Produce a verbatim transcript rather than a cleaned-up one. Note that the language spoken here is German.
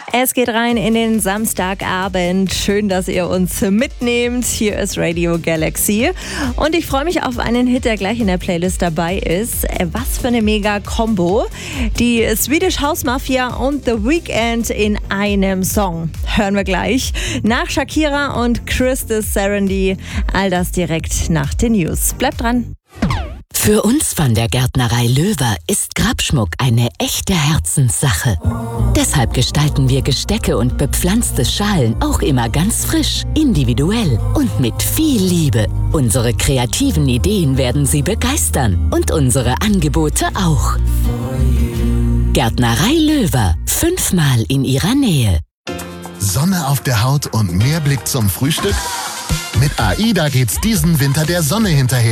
Es geht rein in den Samstagabend. Schön, dass ihr uns mitnehmt. Hier ist Radio Galaxy. Und ich freue mich auf einen Hit, der gleich in der Playlist dabei ist. Was für eine Mega-Kombo. Die Swedish House Mafia und The Weeknd in einem Song. Hören wir gleich. Nach Shakira und Chris de Serendy. All das direkt nach den News. Bleibt dran. Für uns von der Gärtnerei Löwer ist Grabschmuck eine echte Herzenssache. Deshalb gestalten wir Gestecke und bepflanzte Schalen auch immer ganz frisch, individuell und mit viel Liebe. Unsere kreativen Ideen werden Sie begeistern und unsere Angebote auch. Gärtnerei Löwer, fünfmal in Ihrer Nähe. Sonne auf der Haut und mehr Blick zum Frühstück? Mit AIDA geht's diesen Winter der Sonne hinterher.